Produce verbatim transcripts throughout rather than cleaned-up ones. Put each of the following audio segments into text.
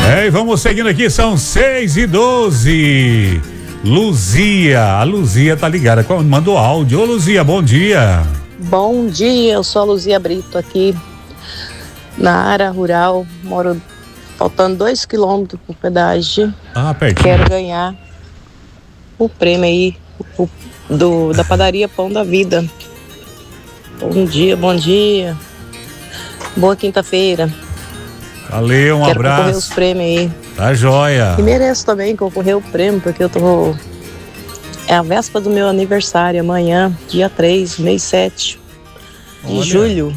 É, e vamos seguindo aqui, são seis e doze. Luzia, a Luzia tá ligada, mandou áudio. Ô Luzia, bom dia. Bom dia, eu sou a Luzia Brito aqui na área rural, moro faltando dois quilômetros pro pedágio. Ah, pertinho. Quero ganhar o prêmio aí o, do, da padaria Pão da Vida. Bom dia, bom dia. Boa quinta-feira. Valeu, um Quero abraço. concorrer os prêmios aí. Tá joia. E mereço também concorrer o prêmio, porque eu tô... É a véspera do meu aniversário, amanhã, dia três, mês sete de Olha. julho.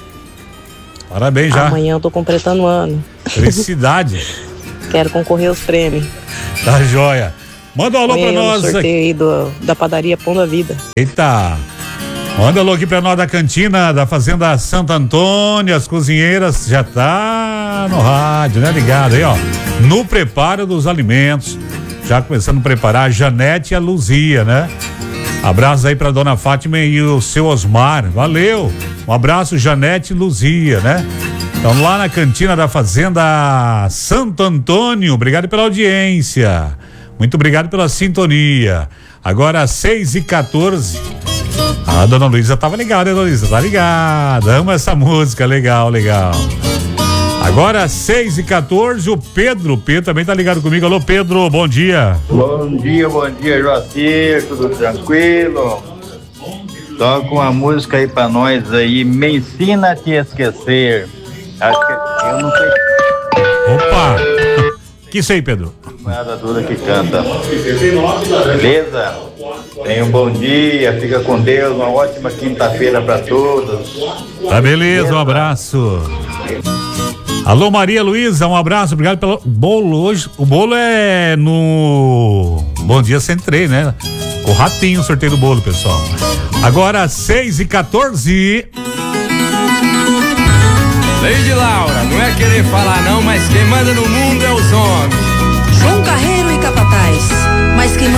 Parabéns já. Amanhã eu tô completando um ano. Felicidade. Quero concorrer aos prêmios. Tá joia. Manda um alô Amanhã pra eu nós. sorteio aí do, da padaria Pão da Vida. Eita. Manda alô aqui pra nós da cantina da Fazenda Santo Antônio, as cozinheiras já tá no rádio, né? Ligado aí, ó. No preparo dos alimentos. Já começando a preparar a Janete e a Luzia, né? Abraço aí pra dona Fátima e o seu Osmar. Valeu. Um abraço, Janete e Luzia, né? Então lá na cantina da Fazenda Santo Antônio. Obrigado pela audiência. Muito obrigado pela sintonia. Agora seis e quatorze. A dona Luísa tava ligada, hein, dona Luísa? Tá ligada. Amo essa música. Legal, legal. Agora seis e quatorze, o Pedro. Pedro também tá ligado comigo. Alô, Pedro, bom dia. Bom dia, bom dia, Joacir. Tudo tranquilo? Toca uma música aí pra nós aí. Me ensina a te esquecer. Acho que eu não sei. Opa! Que isso aí, Pedro? Nada dura que canta. Beleza? Tenha um bom dia, fica com Deus, uma ótima quinta-feira pra todos. Tá beleza, um abraço. Alô, Maria Luísa, um abraço, obrigado pelo bolo hoje. O bolo é no Bom Dia Centrei, né? Com o ratinho, sorteio do bolo, pessoal. Agora seis e quatorze. Lady Laura, não é querer falar não, mas quem manda no mundo é os homens. João Carreiro e Capataz, mas quem manda